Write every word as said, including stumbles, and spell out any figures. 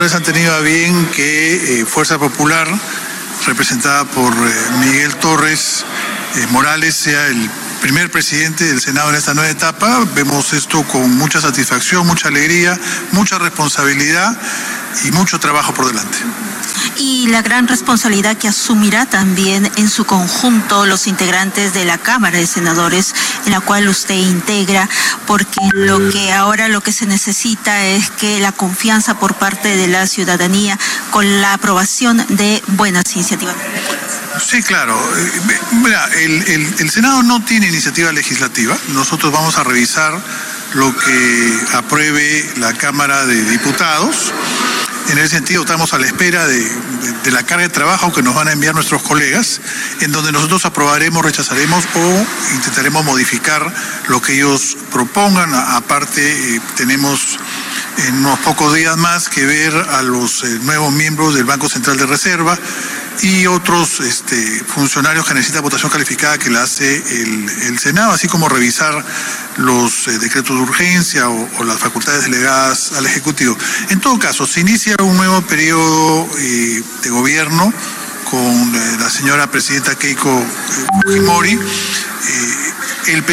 Han tenido a bien que eh, Fuerza Popular, representada por eh, Miguel Torres eh, Morales, sea el primer presidente del Senado en esta nueva etapa. Vemos esto con mucha satisfacción, mucha alegría, mucha responsabilidad y mucho trabajo por delante. Y la gran responsabilidad que asumirá también en su conjunto los integrantes de la Cámara de Senadores, en la cual usted integra, porque lo que ahora lo que se necesita es que la confianza por parte de la ciudadanía con la aprobación de buenas iniciativas. Sí, claro. Mira, el, el, el Senado no tiene iniciativa legislativa. Nosotros vamos a revisar lo que apruebe la Cámara de Diputados. En ese sentido, estamos a la espera de, de, de la carga de trabajo que nos van a enviar nuestros colegas, en donde nosotros aprobaremos, rechazaremos o intentaremos modificar lo que ellos propongan. Aparte, eh, tenemos en unos pocos días más que ver a los eh, nuevos miembros del Banco Central de Reserva y otros este, funcionarios que necesitan votación calificada que la hace el, el Senado, así como revisar los eh, decretos de urgencia o, o las facultades delegadas al Ejecutivo. En todo caso, se inicia un nuevo periodo eh, de gobierno con eh, la señora presidenta Keiko Fujimori. Eh, el